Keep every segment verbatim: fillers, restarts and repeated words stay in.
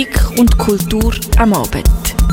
Und Kultur am Abend.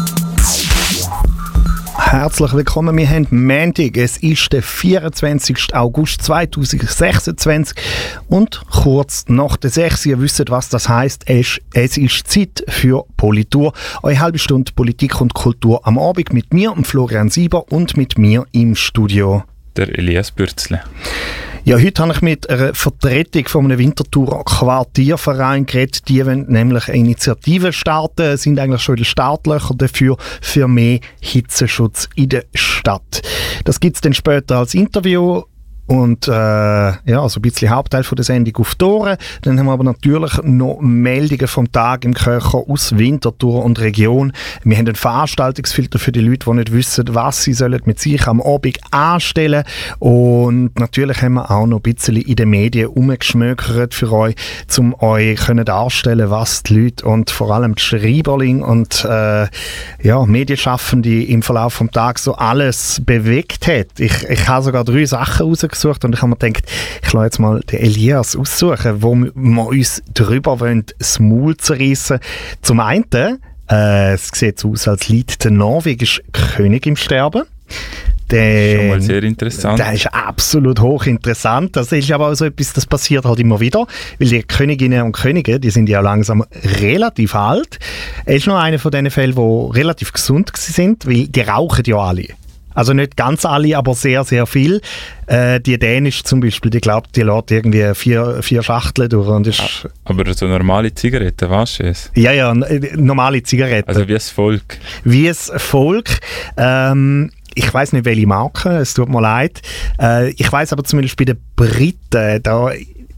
Herzlich willkommen, wir haben Montag, es ist der vierundzwanzigsten August zweitausendsechsundzwanzig und kurz nach der sechs. Ihr wisst, was das heisst. Es, es ist Zeit für Politur. Eine halbe Stunde Politik und Kultur am Abend mit mir, Florian Sieber, und mit mir im Studio der Elias Bürzle. Ja, heute habe ich mit einer Vertretung von einem Winterthurer Quartierverein geredet. Die wollen nämlich eine Initiative starten, sind eigentlich schon in den Startlöchern dafür, für mehr Hitzeschutz in der Stadt. Das gibt es dann später als Interview. Und äh, ja, so ein bisschen Hauptteil von der Sendung auf die Ohren. Dann haben wir aber natürlich noch Meldungen vom Tag im Köcher aus Winterthur und Region. Wir haben einen Veranstaltungsfilter für die Leute, die nicht wissen, was sie sollen mit sich am Abend anstellen. Und natürlich haben wir auch noch ein bisschen in den Medien umgeschmökert für euch, um euch können darstellen, was die Leute und vor allem die Schreiberling und äh, ja, Medienschaffende im Verlauf vom Tag so alles bewegt hat. Ich, ich habe sogar drei Sachen rausgesucht. Und ich habe mir gedacht, ich lasse jetzt mal den Elias aussuchen, wo wir uns drüber wollen, das Maul zerreissen. Zum einen, äh, es sieht so aus, als liegt der norwegische König im Sterben. Der, schon mal sehr interessant. Das ist absolut hochinteressant. Das ist aber auch so etwas, das passiert halt immer wieder, weil die Königinnen und Könige, die sind ja langsam relativ alt. Er ist noch einer von diesen Fällen, die relativ gesund sind, weil die rauchen ja alle. Also nicht ganz alle, aber sehr, sehr viel. Äh, die Dänisch zum Beispiel, die glaubt, die lässt irgendwie vier, vier Schachteln durch. Und ist aber so normale Zigaretten, weißt du es? Ja, ja, normale Zigaretten. Also wie das Volk. Wie das Volk. Ähm, ich weiss nicht, welche Marke, es tut mir leid. Äh, ich weiss aber zumindest bei den Briten, da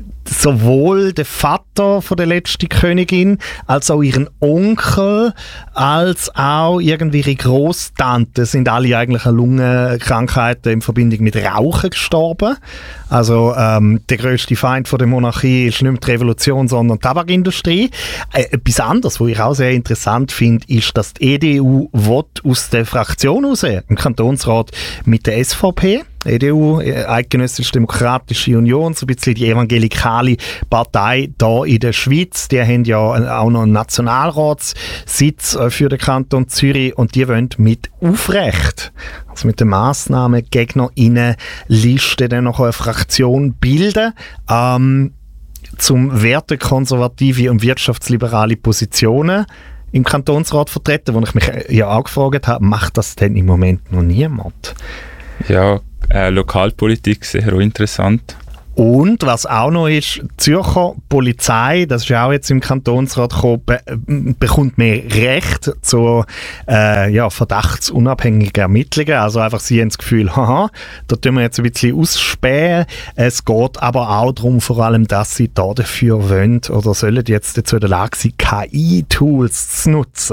sowohl der Vater von der letzten Königin, als auch ihren Onkel, als auch irgendwie ihre Grosstante sind alle eigentlich an Lungenkrankheiten in Verbindung mit Rauchen gestorben. Also ähm, der grösste Feind von der Monarchie ist nicht mehr die Revolution, sondern die Tabakindustrie. Äh, etwas anderes, was ich auch sehr interessant finde, ist, dass die E D U will aus der Fraktion raus, im Kantonsrat mit der S V P. E D U, Eidgenössische Demokratische Union, so ein bisschen die evangelikale Partei hier in der Schweiz. Die haben ja auch noch einen Nationalratssitz für den Kanton Zürich und die wollen mit Aufrecht, also mit den Massnahmen GegnerInnen-Liste dann noch eine Fraktion bilden, ähm, zum wertekonservative und wirtschaftsliberale Positionen im Kantonsrat vertreten, wo ich mich ja auch gefragt habe, macht das denn im Moment noch niemand? Ja, äh, Lokalpolitik sehr interessant. Und was auch noch ist, die Zürcher Polizei, das ist ja auch jetzt im Kantonsrat gekommen, be bekommt mehr Recht zu äh, ja, verdachtsunabhängigen Ermittlungen. Also einfach, sie haben das Gefühl, haha, da tun wir jetzt ein bisschen ausspähen. Es geht aber auch darum, vor allem, dass sie da dafür wollen oder sollen jetzt dazu in der Lage sein, K I-Tools zu nutzen.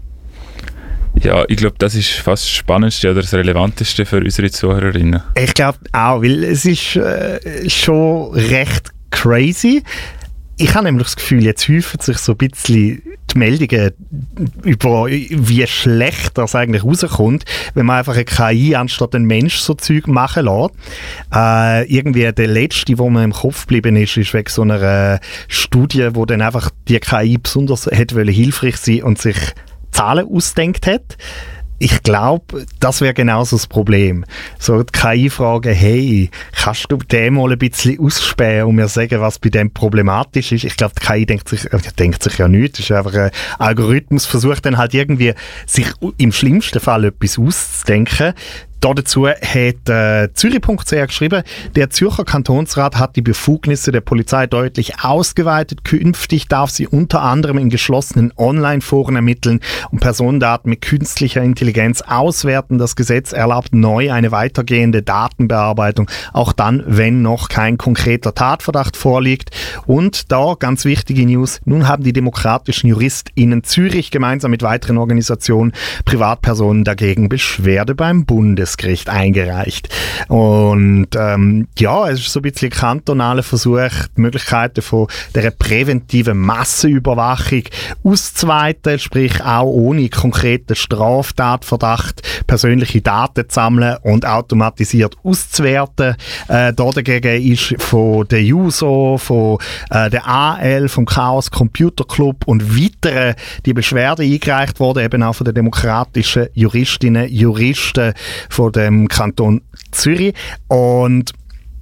Ja, ich glaube, das ist fast das Spannendste oder das Relevanteste für unsere Zuhörerinnen. Ich glaube auch, weil es ist äh, schon recht crazy. Ich habe nämlich das Gefühl, jetzt häufen sich so ein bisschen die Meldungen über, wie schlecht das eigentlich rauskommt, wenn man einfach eine K I anstatt einen Mensch so Zeug machen lässt. Äh, irgendwie der letzte, wo mir im Kopf geblieben ist, ist wegen so einer Studie, wo dann einfach die K I besonders hätte wollen hilfreich sein und sich Zahlen ausdenkt hat. Ich glaube, das wäre genauso das Problem. So die K I-Frage, hey, kannst du den mal ein bisschen ausspähen und mir sagen, was bei dem problematisch ist? Ich glaube, die K I denkt sich, äh, denkt sich ja nichts. Das ist einfach ein Algorithmus, versucht dann halt irgendwie, sich im schlimmsten Fall etwas auszudenken. Dazu hat äh, Zürich Punkt C H geschrieben, der Zürcher Kantonsrat hat die Befugnisse der Polizei deutlich ausgeweitet. Künftig darf sie unter anderem in geschlossenen Online-Foren ermitteln und Personendaten mit künstlicher Intelligenz auswerten. Das Gesetz erlaubt neu eine weitergehende Datenbearbeitung, auch dann, wenn noch kein konkreter Tatverdacht vorliegt. Und da, ganz wichtige News, nun haben die demokratischen JuristInnen Zürich gemeinsam mit weiteren Organisationen, Privatpersonen dagegen Beschwerde beim Bundes Bundesgericht eingereicht. Und ähm, ja, es ist so ein bisschen ein kantonaler Versuch, die Möglichkeiten von dieser präventiven Massenüberwachung auszuweiten, sprich auch ohne konkreten Straftatverdacht persönliche Daten zu sammeln und automatisiert auszuwerten. Äh, dagegen ist von der JUSO, von äh, der A L, vom Chaos Computer Club und weiteren die Beschwerde eingereicht worden, eben auch von den demokratischen Juristinnen und Juristen von dem Kanton Zürich. Und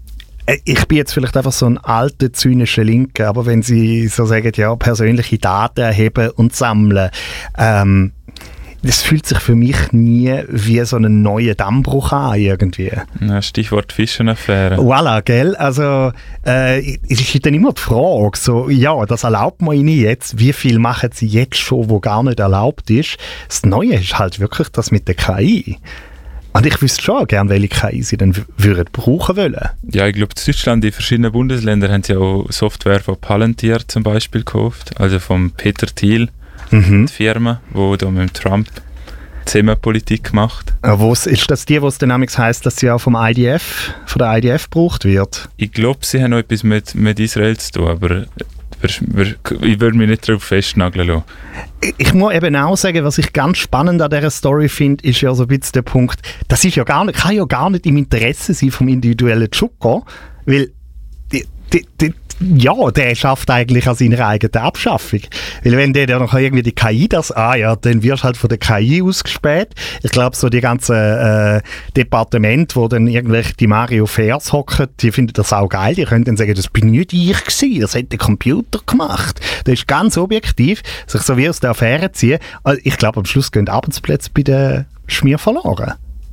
ich bin jetzt vielleicht einfach so ein alter, zynischer Linker, aber wenn Sie so sagen, ja, persönliche Daten erheben und sammeln, ähm, das fühlt sich für mich nie wie so ein neuer Dammbruch an, irgendwie. Ja, Stichwort Fischenaffäre. Voilà, gell? Also, äh, es ist dann immer die Frage, so, ja, das erlaubt man Ihnen jetzt, wie viel machen Sie jetzt schon, wo gar nicht erlaubt ist? Das Neue ist halt wirklich das mit der K I. Und ich wüsste schon gerne, welche K I sie dann w- würden brauchen wollen. Ja, ich glaube, in Deutschland, in verschiedenen Bundesländern haben sie auch Software von Palantir zum Beispiel gekauft, also von Peter Thiel, Mhm. die Firma, die da mit Trump Zimmerpolitik macht. Äh, wo's, ist das die, wo es dynamics heisst, dass sie auch vom I D F, von der I D F gebraucht wird? Ich glaube, sie haben noch etwas mit, mit Israel zu tun, aber wir, wir, ich würde mich nicht darauf festnageln lassen. Ich, ich muss eben auch sagen, was ich ganz spannend an dieser Story finde, ist ja so ein bisschen der Punkt, das ist ja gar nicht, kann ja gar nicht im Interesse sein vom individuellen Zucker, weil die, die, die, ja, der schafft eigentlich an seiner eigenen Abschaffung. Weil wenn der dann noch irgendwie die K I das, ah ja, dann wirst du halt von der K I ausgespäht. Ich glaube, so die ganzen äh, Departemente, wo dann irgendwelche die Mario Fairs hocken, die finden das auch geil. Die können dann sagen, das bin nicht ich gewesen, das hat der Computer gemacht. Das ist ganz objektiv, sich so wie aus der Affäre ziehen. Also ich glaube, am Schluss gehen Arbeitsplätze bei den Schmier verloren.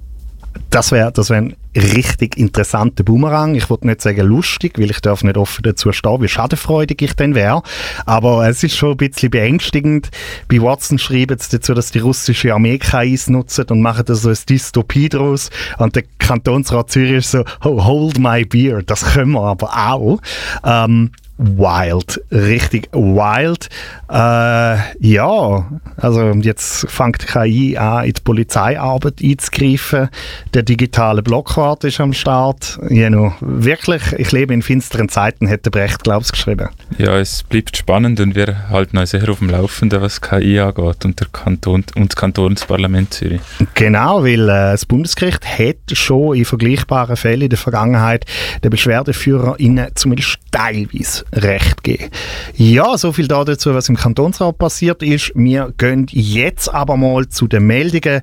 Das wäre das wär ein richtig interessanter Boomerang. Ich würde nicht sagen lustig, weil ich darf nicht offen dazu stehen, wie schadenfreudig ich dann wäre. Aber es ist schon ein bisschen beängstigend. Bei Watson schreiben sie dazu, dass die russische Armee K Is nutzen und machen da so eine Dystopie draus. Und der Kantonsrat Zürich ist so, oh, hold my beer. Das können wir aber auch. Ähm, Wild, richtig wild. Äh, ja, also jetzt fängt die K I an, in die Polizeiarbeit einzugreifen. Der digitale Blockwart ist am Start. Ja, no, wirklich, ich lebe in finsteren Zeiten, hat der Brecht, glaube ich, geschrieben. Ja, es bleibt spannend und wir halten uns sicher auf dem Laufenden, was K I angeht und, der Kanton, und das Kantonsparlament Zürich. Genau, weil äh, das Bundesgericht hat schon in vergleichbaren Fällen in der Vergangenheit den BeschwerdeführerInnen zumindest teilweise Recht geben. Ja, so viel dazu, was im Kantonsrat passiert ist. Wir gehen jetzt aber mal zu den Meldungen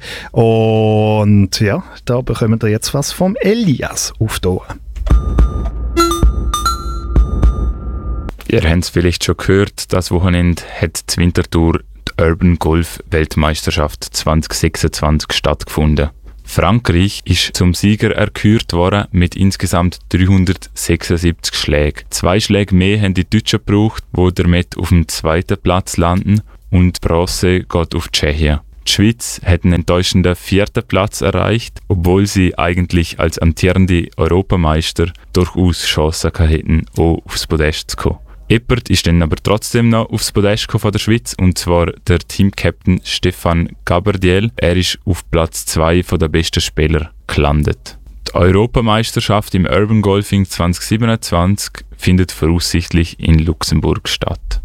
und ja, da bekommen wir jetzt was vom Elias auf die Ohren. Ihr habt es vielleicht schon gehört, das Wochenende hat die Winterthur die Urban Golf Weltmeisterschaft zwanzig sechsundzwanzig stattgefunden. Frankreich ist zum Sieger erkürt worden mit insgesamt dreihundertsechsundsiebzig Schlägen. Zwei Schläge mehr haben die Deutschen gebraucht, die damit auf dem zweiten Platz landen, und Bronze geht auf Tschechien. Die Schweiz hat einen enttäuschenden vierten Platz erreicht, obwohl sie eigentlich als amtierende Europameister durchaus Chancen hätten, auch aufs Podest zu kommen. Eppert ist dann aber trotzdem noch aufs Podest von der Schweiz, und zwar der Teamcaptain Stefan Gabardiel. Er ist auf Platz zwei der besten Spieler gelandet. Die Europameisterschaft im Urban Golfing zwanzig siebenundzwanzig findet voraussichtlich in Luxemburg statt.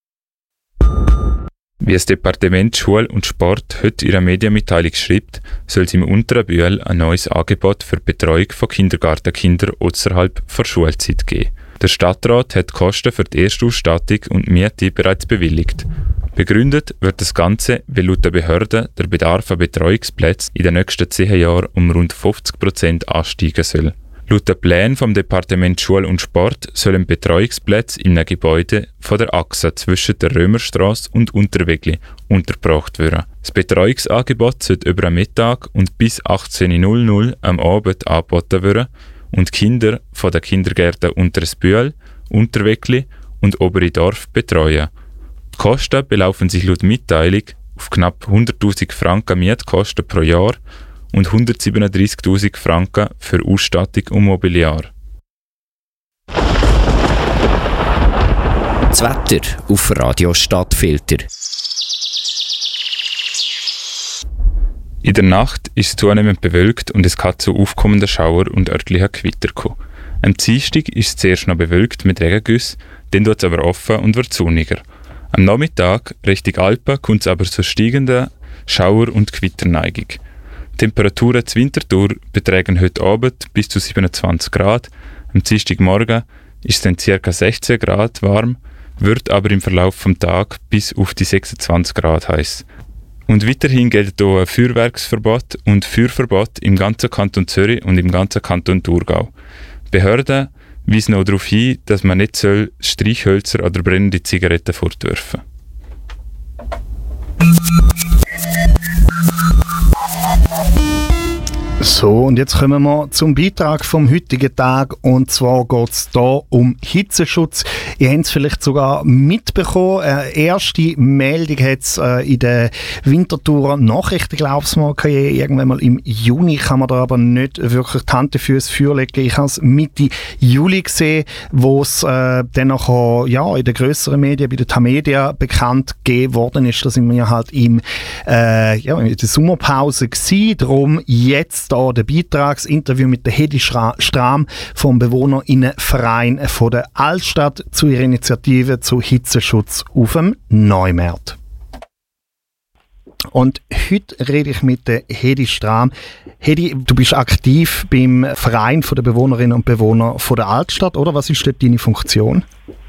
Wie das Departement Schule und Sport heute in einer Medienmitteilung schreibt, soll es im Unteren Bühl ein neues Angebot für die Betreuung von Kindergartenkindern außerhalb der Schulzeit geben. Der Stadtrat hat die Kosten für die Erstausstattung und Miete bereits bewilligt. Begründet wird das Ganze, weil laut der Behörde der Bedarf an Betreuungsplätzen in den nächsten zehn Jahren um rund fünfzig Prozent ansteigen soll. Laut den Plänen vom Departement Schule und Sport sollen Betreuungsplätze in einem Gebäude von der Achse zwischen der Römerstraße und Unterwegli untergebracht werden. Das Betreuungsangebot sollte über einen Mittag und bis achtzehn Uhr Uhr am Abend angeboten werden und Kinder von den Kindergärten Untersbühl, Unterwegli und Oberidorf betreuen. Die Kosten belaufen sich laut Mitteilung auf knapp hunderttausend Franken Mietkosten pro Jahr und hundertsiebenunddreißigtausend Franken für Ausstattung und Mobiliar. Das Wetter auf Radio Stadtfilter. In der Nacht ist es zunehmend bewölkt und es kann zu aufkommenden Schauer und örtlichen Gewitter kommen. Am Dienstag ist es zuerst noch bewölkt mit Regengüssen, dann wird es aber offen und wird sonniger. Am Nachmittag, Richtung Alpen, kommt es aber zur steigenden Schauer- und Gewitterneigung. Die Temperaturen zur Winterthur betragen heute Abend bis zu siebenundzwanzig Grad. Am Dienstagmorgen ist es dann ca. sechzehn Grad warm, wird aber im Verlauf des Tages bis auf die sechsundzwanzig Grad heiß. Und weiterhin gilt hier ein Feuerwerksverbot und Feuerverbot im ganzen Kanton Zürich und im ganzen Kanton Thurgau. Die Behörden weisen auch darauf hin, dass man nicht soll Streichhölzer oder brennende Zigaretten fortwerfen So, und jetzt kommen wir zum Beitrag vom heutigen Tag, und zwar geht es hier um Hitzeschutz. Ihr habt es vielleicht sogar mitbekommen, eine erste Meldung hat es äh, in der Winterthurer Nachrichten, glaube ich mal, irgendwann mal im Juni, kann man da aber nicht wirklich die Hand dafür ins Feuer legen. Ich habe es Mitte Juli gesehen, wo es äh, dann nachher, ja, in den grösseren Medien, bei der Tamedia bekannt gegeben worden ist. Da sind wir halt im, äh, ja, in der Sommerpause gewesen, darum jetzt da der Beitragsinterview mit der Hedi Strahm vom BewohnerInnenverein von der Altstadt zu ihrer Initiative zu Hitzeschutz auf dem Neumarkt. Und heute rede ich mit der Hedi Strahm. Hedi, du bist aktiv beim Verein von der Bewohnerinnen und Bewohner von der Altstadt, oder? Was ist dort deine Funktion?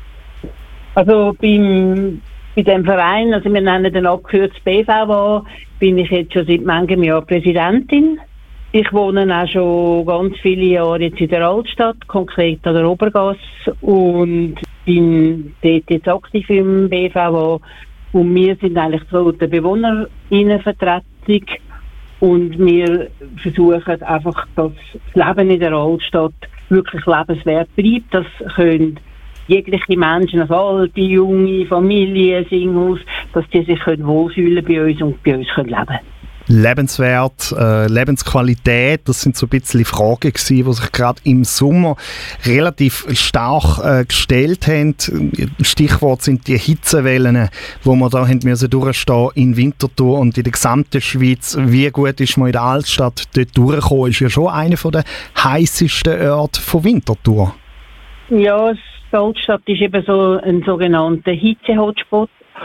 Also beim Bei diesem Verein, also wir nennen den abgekürzt B V A, bin ich jetzt schon seit manchem Jahr Präsidentin. Ich wohne auch schon ganz viele Jahre jetzt in der Altstadt, konkret an der Obergasse, und bin dort jetzt aktiv im B V A. Und wir sind eigentlich so die BewohnerInnenvertretung, und wir versuchen einfach, dass das Leben in der Altstadt wirklich lebenswert bleibt. Das können jegliche Menschen, also alte, junge, Familien, Singles, dass die sich wohlfühlen bei uns und bei uns können leben. Lebenswert, äh, Lebensqualität, das sind so ein bisschen Fragen gewesen, die sich gerade im Sommer relativ stark äh, gestellt haben. Stichwort sind die Hitzewellen, wo wir da haben müssen durchstehen in Winterthur und in der gesamten Schweiz. Wie gut ist man in der Altstadt dort durchgekommen? Ist ja schon einer der heissesten Orte von Winterthur. Ja, die Altstadt ist eben so ein sogenannter Hitze-Hotspot.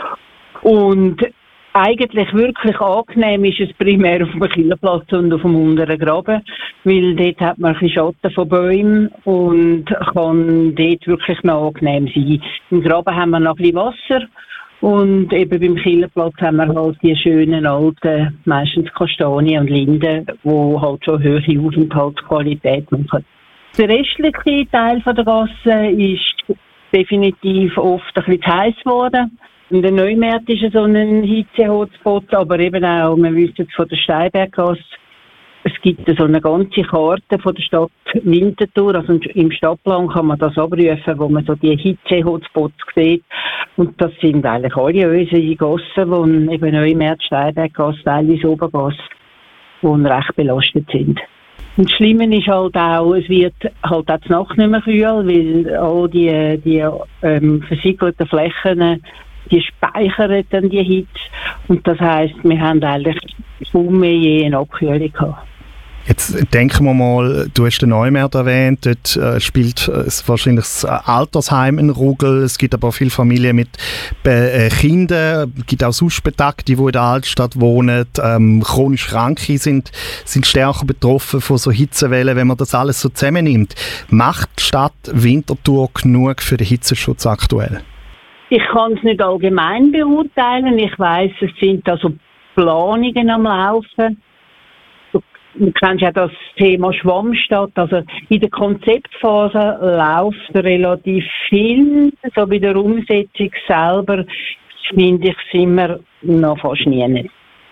Und eigentlich wirklich angenehm ist es primär auf dem Killerplatz und auf dem unteren Graben, weil dort hat man ein bisschen Schatten von Bäumen und kann dort wirklich noch angenehm sein. Im Graben haben wir noch ein bisschen Wasser und eben beim Killerplatz haben wir halt die schönen alten, meistens Kastanien und Linden, die halt schon hohe Aufenthaltsqualität machen. Der restliche Teil von der Gasse ist definitiv oft ein bisschen zu heiß geworden. In der Neumarkt ist so ein Hitze-Hotspot, aber eben auch, wir wissen es von der Steinberggasse, es gibt so eine ganze Karte von der Stadt Winterthur, also im Stadtplan kann man das abrufen, wo man so die Hitze-Hotspots sieht. Und das sind eigentlich alle unsere Gassen, die eben Neumarkt, Steinberggasse, teilweise Obergasse, die recht belastet sind. Und das Schlimme ist halt auch, es wird halt auch die Nacht nicht mehr kühl, weil all die, die ähm, versiegelten Flächen, die speichern dann die Hitze. Und das heisst, wir haben eigentlich kaum mehr je eine Abkühlung gehabt. Jetzt denken wir mal, du hast den Neumarkt erwähnt, dort äh, spielt äh, wahrscheinlich das Altersheim eine Rolle. Es gibt aber viele Familien mit äh, Kindern, es gibt auch sonst Betagte, die in der Altstadt wohnen. Ähm, chronisch Kranke sind, sind stärker betroffen von so Hitzewellen, wenn man das alles so zusammennimmt. Macht die Stadt Winterthur genug für den Hitzeschutz aktuell? Ich kann es nicht allgemein beurteilen. Ich weiss, es sind also Planungen am Laufen. Du kennst ja das Thema Schwammstadt. Also in der Konzeptphase läuft relativ viel. So bei der Umsetzung selber finde ich, sind wir noch fast nie nicht.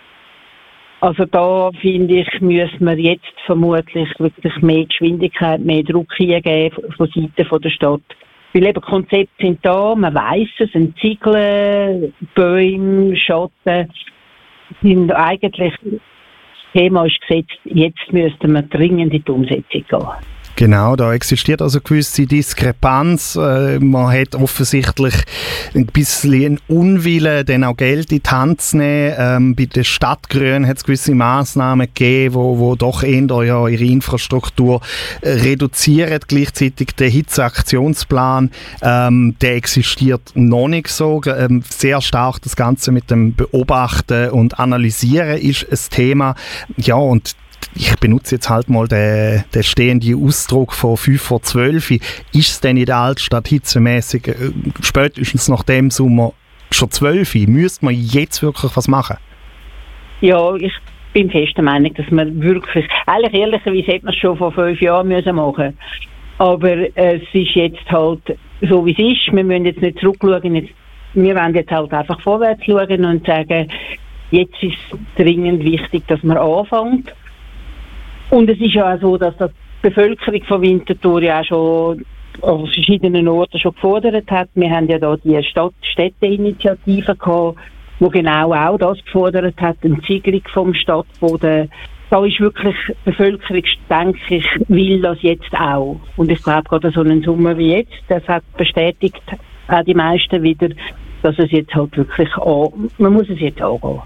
Also da finde ich, müssen wir jetzt vermutlich wirklich mehr Geschwindigkeit, mehr Druck hingeben von Seiten der Stadt. Weil eben Konzepte sind da, man weiss es, ein Ziegeln, Bäume, Schatten, sind eigentlich, das Thema ist gesetzt, jetzt müssten wir dringend in die Umsetzung gehen. Genau, da existiert also eine gewisse Diskrepanz. Äh, man hat offensichtlich ein bisschen Unwillen, dann auch Geld in die Hand zu nehmen. Ähm, bei den Stadtgrünen hat es gewisse Massnahmen gegeben, wo, wo doch eher ja ihre Infrastruktur äh, reduzieren. Gleichzeitig der Hitzeaktionsplan, ähm, der existiert noch nicht so. Ähm, sehr stark das Ganze mit dem Beobachten und Analysieren ist ein Thema. Ja, und ich benutze jetzt halt mal den, den stehenden Ausdruck von fünf vor zwölf. Ist es denn in der Altstadt hitzemässig äh, spätestens nach dem Sommer schon zwölf? Müsste man jetzt wirklich was machen? Ja, ich bin fest der Meinung, dass man wirklich, eigentlich ehrlicherweise hätte man es schon vor fünf Jahren müssen machen. Aber äh, es ist jetzt halt so, wie es ist. Wir müssen jetzt nicht zurückschauen. Jetzt, wir wollen jetzt halt einfach vorwärts schauen und sagen, jetzt ist es dringend wichtig, dass man anfängt. Und es ist ja auch so, dass die Bevölkerung von Winterthur ja auch schon an verschiedenen Orten schon gefordert hat. Wir haben ja da die Stadt- Städteinitiative gehabt, die genau auch das gefordert hat, eine Ziegelung vom Stadtboden. Da ist wirklich die Bevölkerung, denke ich, will das jetzt auch. Und ich glaube, gerade so einen Sommer wie jetzt, das hat bestätigt auch die meisten wieder, dass es jetzt halt wirklich an, man muss es jetzt angehen.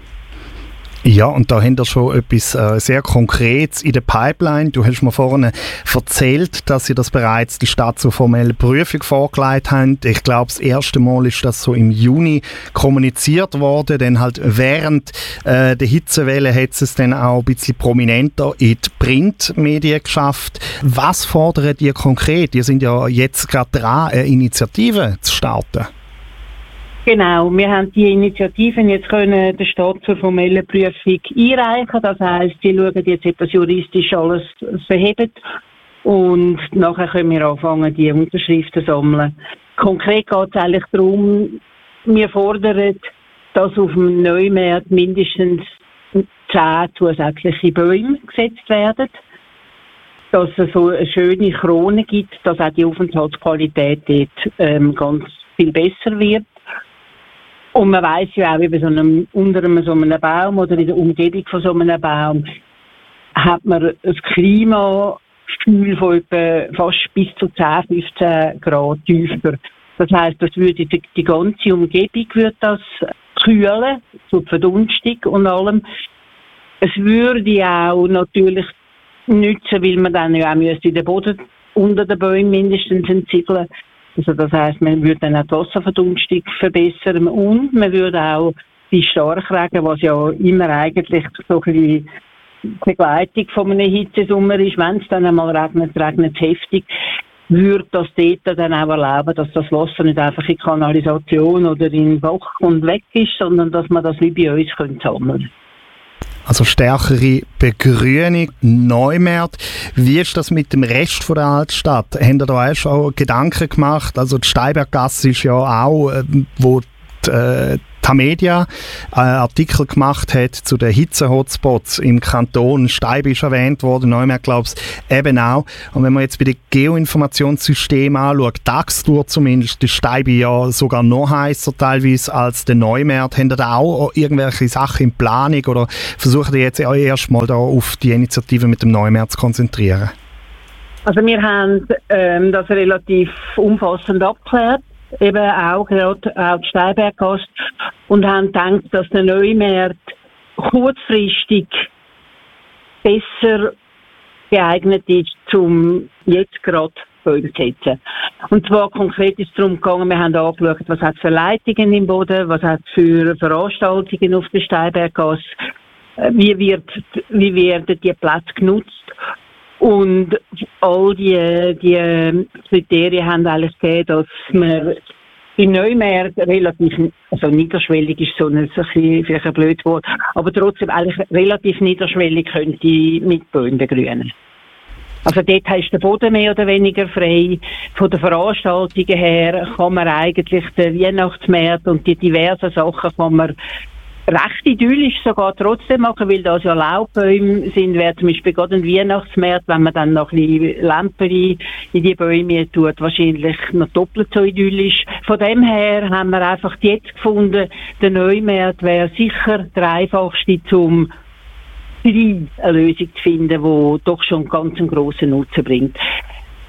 Ja, und da haben wir schon etwas äh, sehr Konkretes in der Pipeline. Du hast mir vorhin erzählt, dass Sie das bereits die Stadt zur formellen Prüfung vorgelegt haben. Ich glaube, das erste Mal ist das so im Juni kommuniziert worden. Dann halt während äh, der Hitzewelle hat es dann auch ein bisschen prominenter in die Printmedien geschafft. Was fordern die konkret? Die sind ja jetzt gerade dran, eine Initiative zu starten. Genau, wir haben die Initiativen jetzt können der Stadt zur formellen Prüfung einreichen. Das heisst, sie schauen jetzt, ob das juristisch alles verhebt. Und nachher können wir anfangen, die Unterschriften zu sammeln. Konkret geht es eigentlich darum, wir fordern, dass auf dem Neumarkt mindestens zehn zusätzliche Bäume gesetzt werden. Dass es so eine schöne Krone gibt, dass auch die Aufenthaltsqualität dort ähm, ganz viel besser wird. Und man weiss ja auch, über so einem, unter einem, so einem Baum oder in der Umgebung von so einem Baum hat man ein Klimagefühl von etwa fast bis zu zehn, fünfzehn Grad tiefer. Das heisst, das würde die, die ganze Umgebung würde das kühlen, zur Verdunstung und allem. Es würde auch natürlich nützen, weil man dann ja auch müsste den Boden unter den Bäumen mindestens entsiegeln. Also das heisst, man würde dann auch die Wasserverdunstung verbessern und man würde auch die Starkregen, was ja immer eigentlich so ein bisschen Begleitung von einem Hitzesommer ist, wenn es dann einmal regnet, regnet es heftig, würde das dort dann auch erlauben, dass das Wasser nicht einfach in Kanalisation oder in den Bach und weg ist, sondern dass man das wie bei uns sammeln könnte. Also stärkere Begrünung, Neumarkt. Wie ist das mit dem Rest von der Altstadt? Haben ihr da auch schon Gedanken gemacht? Also die Steinberggasse ist ja auch, äh, wo die, äh, Tamedia äh, Artikel gemacht hat zu den Hitze-Hotspots im Kanton. Steib ist erwähnt worden, Neumarkt glaube ich eben auch. Und wenn man jetzt bei den Geoinformationssystemen anschaut, Tagstour zumindest, ist Steib ja sogar noch heißer teilweise als der Neumarkt. Haben ihr da auch irgendwelche Sachen in Planung oder versucht ihr jetzt erst mal da auf die Initiative mit dem Neumarkt zu konzentrieren? Also wir haben ähm, das relativ umfassend abgeklärt. Eben auch gerade auch die Steinberggasse und haben gedacht, dass der Neumarkt kurzfristig besser geeignet ist, um jetzt gerade Bäume zu setzen. Und zwar konkret ist es darum gegangen, wir haben angeschaut, was hat es für Leitungen im Boden, was hat es für Veranstaltungen auf der Steinberggasse, wie wird, wie werden die Plätze genutzt. Und all die, die Kriterien haben eigentlich gegeben, dass man in Neumarkt relativ, also niederschwellig ist so ein, vielleicht ein blödes Wort, aber trotzdem eigentlich relativ niederschwellig könnte mit Bäumen begrünen. Also dort ist der Boden mehr oder weniger frei. Von den Veranstaltungen her kann man eigentlich den Weihnachtsmarkt und die diversen Sachen kann man recht idyllisch sogar trotzdem machen, weil das ja Laubbäume sind, wäre zum Beispiel gerade ein Weihnachtsmarkt, wenn man dann noch ein bisschen Lampen in die Bäume tut, wahrscheinlich noch doppelt so idyllisch. Von dem her haben wir einfach jetzt gefunden, der Neumarkt wäre sicher der einfachste, um eine Lösung zu finden, die doch schon ganz einen grossen Nutzen bringt.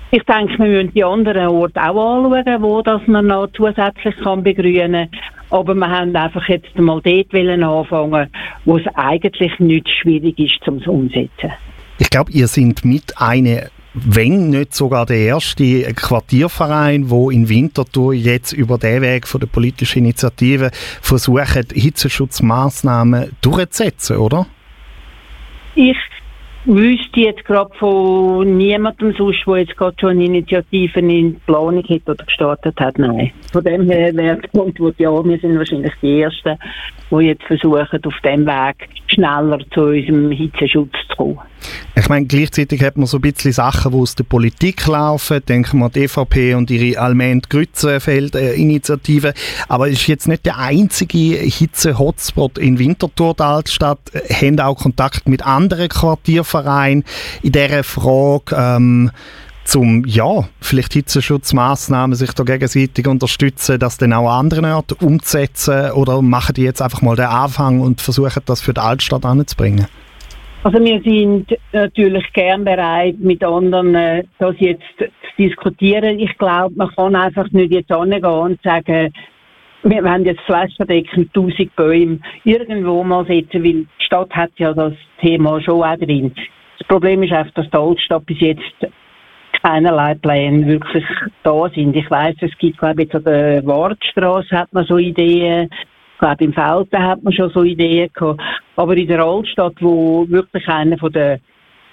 Ich denke, wir müssen die anderen Orte auch anschauen, wo das man noch zusätzlich kann begrünen kann. Aber wir haben einfach jetzt mal dort anfangen, wo es eigentlich nicht schwierig ist, um es umzusetzen. Ich glaube, ihr seid mit einer, wenn nicht sogar der erste Quartierverein, wo in Winterthur jetzt über den Weg von der politischen Initiative versucht, Hitzeschutzmaßnahmen durchzusetzen, oder? Ich wüsste jetzt gerade von niemandem sonst, der jetzt gerade schon Initiativen in Planung hat oder gestartet hat, nein. Von dem her wäre der Punkt, wo ja, wir sind wahrscheinlich die Ersten, die jetzt versuchen, auf dem Weg schneller zu unserem Hitzeschutz zu kommen. Ich meine, gleichzeitig hat man so ein bisschen Sachen, die aus der Politik laufen. Denken wir an die E V P und ihre Allmend-Grützenfeld-Initiative. Aber es ist jetzt nicht der einzige Hitze-Hotspot in Winterthur, der Altstadt. Haben auch Kontakt mit anderen Quartiervereinen in dieser Frage, ähm, zum, ja, vielleicht Hitzeschutzmaßnahmen sich da gegenseitig unterstützen, das dann auch an anderen Orten umzusetzen? Oder machen die jetzt einfach mal den Anfang und versuchen, das für die Altstadt anzubringen? Also wir sind natürlich gern bereit, mit anderen äh, das jetzt zu diskutieren. Ich glaube, man kann einfach nicht jetzt hingehen und sagen, wir wollen jetzt flächendeckend tausend Bäume irgendwo mal setzen, weil die Stadt hat ja das Thema schon auch drin. Das Problem ist einfach, dass die Altstadt bis jetzt keinerlei Pläne wirklich da sind. Ich weiss, es gibt, glaube ich, jetzt an der Wartstrasse hat man so Ideen. Ich glaube, im Felden hat man schon so Ideen gehabt. Aber in der Altstadt, wo wirklich einer von der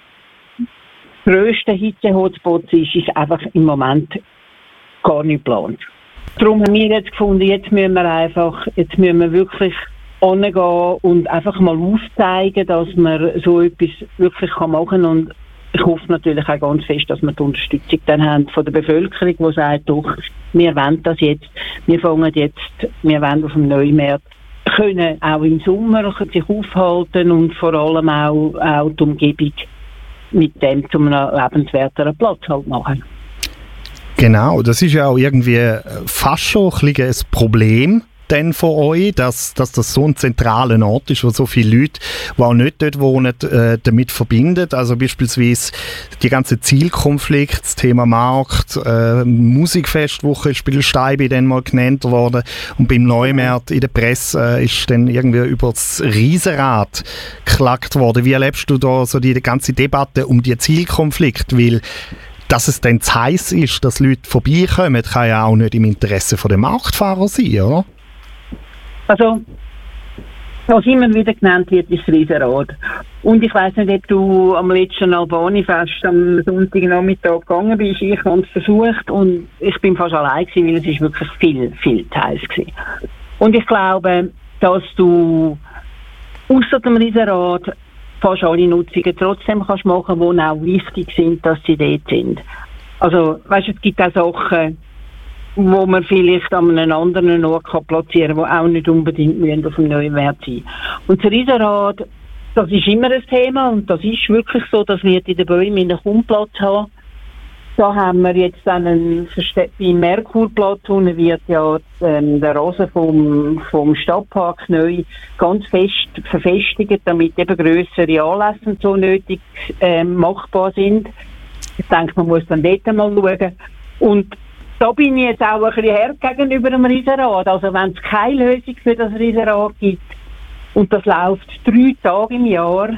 grössten Hitze-Hotspots ist, ist einfach im Moment gar nicht geplant. Darum haben wir jetzt gefunden, jetzt müssen wir einfach, jetzt müssen wir wirklich hingehen und einfach mal aufzeigen, dass man so etwas wirklich machen kann. Und ich hoffe natürlich auch ganz fest, dass wir die Unterstützung dann haben von der Bevölkerung, die sagt, doch, wir wollen das jetzt, wir fangen jetzt, wir wollen auf dem Neumarkt können auch im Sommer sich aufhalten und vor allem auch, auch die Umgebung mit dem zu einem lebenswerteren Platz halt machen. Genau, das ist ja auch irgendwie fast schon ein bisschen ein Problem denn von euch, dass, dass das so ein zentraler Ort ist, wo so viele Leute, die auch nicht dort wohnen, äh, damit verbindet. Also beispielsweise die ganze Zielkonflikt, das Thema Markt, äh, Musikfestwoche, Spielsteibe dann mal genannt worden. Und beim Neumarkt in der Presse äh, ist dann irgendwie über das Riesenrad geklagt worden. Wie erlebst du da so die, die ganze Debatte um die Zielkonflikt? Weil dass es dann zu heiß ist, dass Leute vorbeikommen, kann ja auch nicht im Interesse der Marktfahrer sein, oder? Also, was immer wieder genannt wird, ist das Riesenrad. Und ich weiss nicht, ob du am letzten Albani-Fest am Sonntagnachmittag gegangen bist. Ich habe es versucht und ich bin fast allein gewesen, weil es ist wirklich viel, viel zu heiß gewesen. Und ich glaube, dass du ausser dem Riesenrad fast alle Nutzungen trotzdem kannst machen, die auch wichtig sind, dass sie dort sind. Also, weißt du, es gibt auch Sachen, wo man vielleicht an einem anderen Ort kann platzieren kann, die auch nicht unbedingt auf dem Neumarkt sein müssen. Und das Riesenrad, das ist immer ein Thema und das ist wirklich so, dass wir in den Bäumen einen Kumplatz haben. Da haben wir jetzt dann einen Verste- beim Merkurplatz unten wird ja ähm, der Rasen vom, vom Stadtpark neu ganz fest verfestigt, damit eben grössere Anlässe so nötig ähm, machbar sind. Ich denke, man muss dann dort mal schauen. Und da bin ich jetzt auch ein bisschen hart gegenüber dem Riesenrad. Also wenn es keine Lösung für das Riesenrad gibt und das läuft drei Tage im Jahr,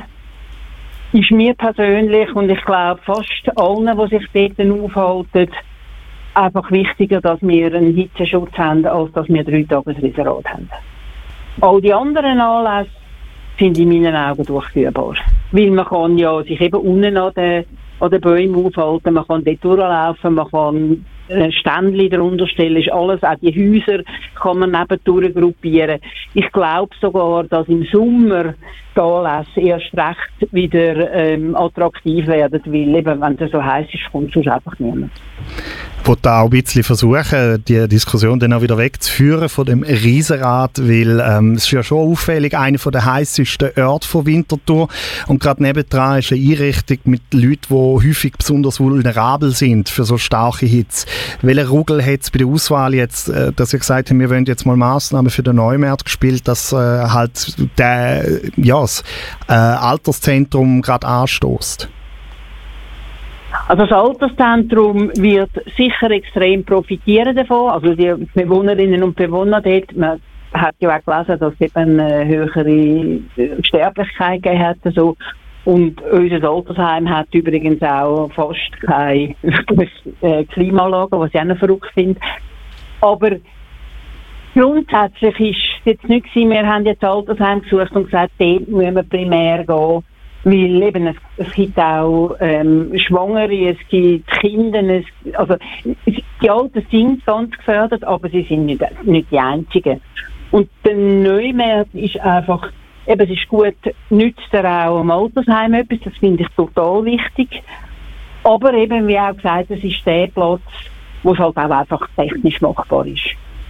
ist mir persönlich und ich glaube fast allen, die sich dort aufhalten, einfach wichtiger, dass wir einen Hitzeschutz haben, als dass wir drei Tage ein Riesenrad haben. All die anderen Anlässe sind in meinen Augen durchführbar. Weil man kann ja sich eben unten an den, an den Bäumen aufhalten, man kann dort durchlaufen, man kann ein Ständchen darunter stellen, ist alles, auch die Häuser kann man nebendurch gruppieren. Ich glaube sogar, dass im Sommer die Anlässe erst recht wieder ähm, attraktiv werden, weil eben, wenn es so heiß ist, kommt sonst einfach niemand. Ich wollte auch ein bisschen versuchen, die Diskussion dann auch wieder wegzuführen von dem Riesenrad, weil ähm, es ist ja schon auffällig, einer der heissesten Orte von Winterthur und gerade nebendran ist eine Einrichtung mit Leuten, die häufig besonders vulnerabel sind für so starke Hitze. Welcher Ruggel hat es bei der Auswahl jetzt, äh, dass ihr gesagt habt, wir wollen jetzt mal Massnahmen für den Neumarkt gespielt, dass äh, halt der, ja, das äh, Alterszentrum gerade anstößt? Also das Alterszentrum wird sicher extrem profitieren davon. Also die Bewohnerinnen und Bewohner dort, man hat ja auch gelesen, dass es eben eine höhere Sterblichkeit gegeben hat. Also. Und unser Altersheim hat übrigens auch fast keine Klimaanlage, was ich auch noch verrückt finde. Aber grundsätzlich ist es jetzt nicht gewesen, wir haben jetzt Altersheim gesucht und gesagt, dort müssen wir primär gehen, weil eben es, es gibt auch ähm, Schwangere, es gibt Kinder, es, also die Alten sind ganz gefördert, aber sie sind nicht, nicht die Einzigen. Und der Neumarkt ist einfach, eben, es ist gut, nützt er auch am Altersheim etwas, das finde ich total wichtig. Aber eben, wie auch gesagt, es ist der Platz, wo es halt auch einfach technisch machbar ist.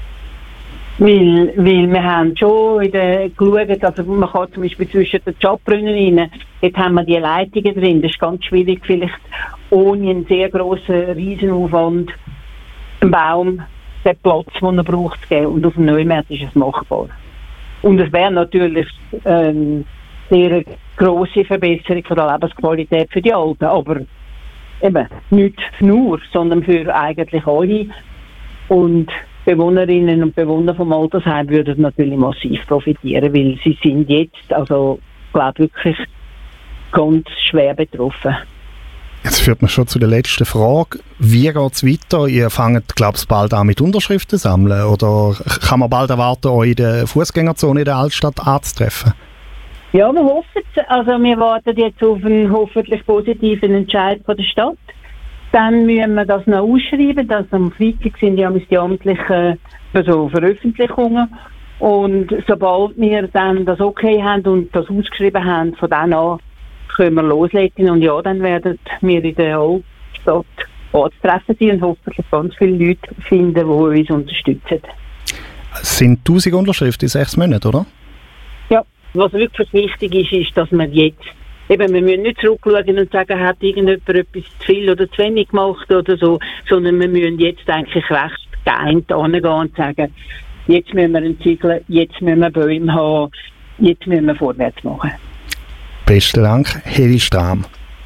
Weil, weil wir haben schon in der geschaut, also man kann zum Beispiel zwischen den Jobbrunnen rein, dort haben wir die Leitungen drin, das ist ganz schwierig, vielleicht ohne einen sehr grossen Riesenaufwand einen Baum den Platz, den er braucht, zu geben. Und auf dem Neumarkt ist es machbar. Und es wäre natürlich eine sehr grosse Verbesserung von der Lebensqualität für die Alten, aber eben nicht nur, sondern für eigentlich alle. Und Bewohnerinnen und Bewohner vom Altersheim würden natürlich massiv profitieren, weil sie sind jetzt, also ich glaube wirklich, ganz schwer betroffen. Jetzt führt man schon zu der letzten Frage. Wie geht es weiter? Ihr fangt, glaube ich, bald an mit Unterschriften sammeln? Oder kann man bald erwarten, euch in der Fußgängerzone in der Altstadt anzutreffen? Ja, wir hoffen es. Also wir warten jetzt auf einen hoffentlich positiven Entscheid von der Stadt. Dann müssen wir das noch ausschreiben. Das am Freitag sind ja die amtlichen also Veröffentlichungen. Und sobald wir dann das okay haben und das ausgeschrieben haben, von dann an können wir loslegen. Und ja, dann werden wir in der Altstadt Ortstreffen sein und hoffentlich ganz viele Leute finden, die uns unterstützen. Es sind tausend Unterschriften in sechs Monaten, oder? Ja, was wirklich wichtig ist, ist, dass wir jetzt eben, wir müssen nicht zurückschauen und sagen, hat irgendjemand etwas zu viel oder zu wenig gemacht oder so, sondern wir müssen jetzt eigentlich recht geeint angehen und sagen, jetzt müssen wir entwickeln, jetzt müssen wir Bäume haben, jetzt müssen wir vorwärts machen. Besten Dank, Heli Strahm.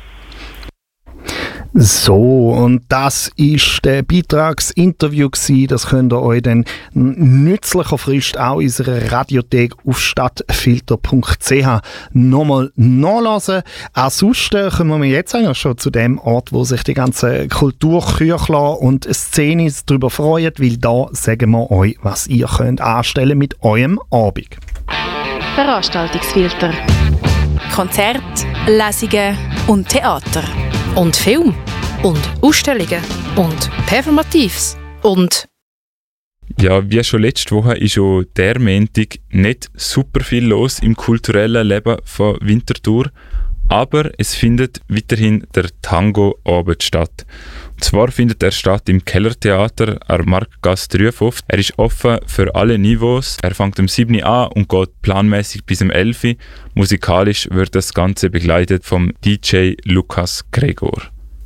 So, und das ist der Beitragsinterview gsi. Das könnt ihr euch dann nützlicher Frist auch in unserer Radiothek auf stadtfilter punkt c h nochmal nachlesen. Ansonsten kommen wir jetzt eigentlich schon zu dem Ort, wo sich die ganzen Kulturküchler und Szenen darüber freuen, weil da sagen wir euch, was ihr könnt anstellen mit eurem Abend. Veranstaltungsfilter. Konzerte, Lesungen und Theater. Und Film. Und Ausstellungen. Und Performatives. Und... Ja, wie schon letzte Woche ist auch der Montag nicht super viel los im kulturellen Leben von Winterthur, aber es findet weiterhin der Tango-Abend statt. Und zwar findet er statt im Kellertheater an Marktgasse dreiundfünfzig. Er ist offen für alle Niveaus. Er fängt um sieben Uhr an und geht planmäßig bis um elf Uhr. Musikalisch wird das Ganze begleitet vom D J Lukas Gregor.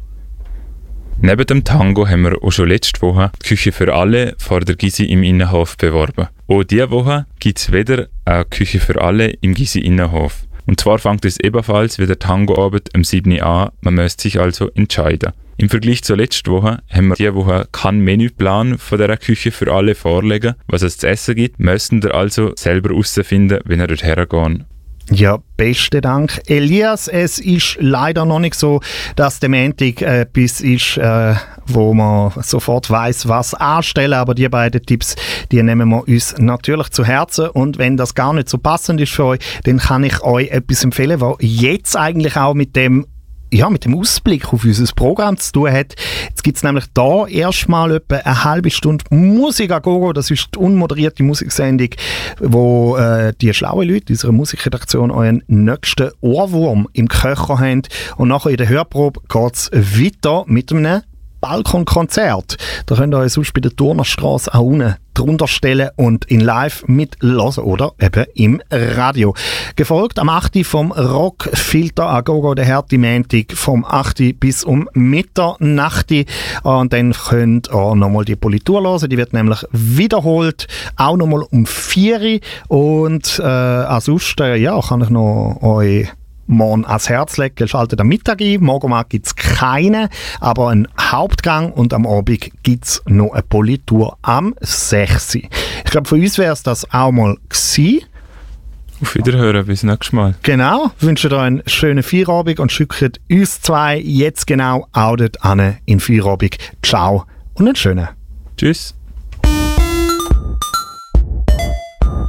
Neben dem Tango haben wir auch schon letzte Woche die Küche für alle vor der Gysi im Innenhof beworben. Auch diese Woche gibt es wieder eine Küche für alle im Gysi Innenhof. Und zwar fängt es ebenfalls wie der Tangoabend um sieben Uhr an. Man müsste sich also entscheiden. Im Vergleich zur letzten Woche haben wir diese Woche keinen Menüplan von dieser Küche für alle vorlegen. Was es zu essen gibt, müsst ihr also selber herausfinden, wenn ihr dort hergeht. Ja, besten Dank, Elias. Es ist leider noch nicht so, dass der Montag äh, etwas ist, äh, wo man sofort weiss, was anstellen. Aber die beiden Tipps, die nehmen wir uns natürlich zu Herzen. Und wenn das gar nicht so passend ist für euch, dann kann ich euch etwas empfehlen, was jetzt eigentlich auch mit dem ja, mit dem Ausblick auf unser Programm zu tun hat. Jetzt gibt es nämlich da erstmal etwa eine halbe Stunde Musik a Gogo. Das ist die unmoderierte Musiksendung, wo äh, die schlauen Leute unserer Musikredaktion euren nächsten Ohrwurm im Köcher haben. Und nachher in der Hörprobe geht es weiter mit einem Balkonkonzert. Da könnt ihr euch sonst bei der Turnerstraße auch unten drunter stellen und in live mitlassen oder eben im Radio. Gefolgt am acht Uhr vom Rockfilter a Gogo, der harte Montag vom acht Uhr bis um Mitternacht. Und dann könnt ihr nochmal die Politur hören. Die wird nämlich wiederholt, auch nochmal um vier Uhr. Und äh, ansonsten ja, kann ich noch euch morgen ans Herz legen. Schaltet am Mittag ein. Morgenmarkt gibt es keine, aber einen Hauptgang und am Abend gibt es noch eine Politur am sechs Uhr. Ich glaube, von uns wäre es das auch mal gewesen. Auf Wiederhören, bis nächstes Mal. Genau, ich wünsche dir einen schönen Feierabend und schicke uns zwei jetzt genau auch dort hin in den Feierabend. Ciao und einen schönen. Tschüss.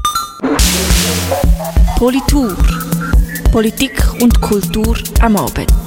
Politur. Politik und Kultur am Abend.